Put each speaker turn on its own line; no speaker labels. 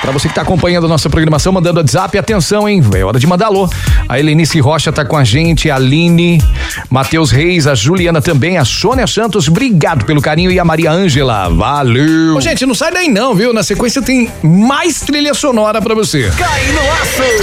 Pra você que tá acompanhando a nossa programação, mandando WhatsApp, atenção, hein? É hora de mandar alô. A Helenice Rocha tá com a gente, a Aline, Matheus Reis, a Juliana também, a Sônia Santos, obrigado pelo carinho, e a Maria Ângela, valeu. Ô, gente, não sai daí não, viu? Na sequência tem mais trilha sonora pra você.
Cai no aço.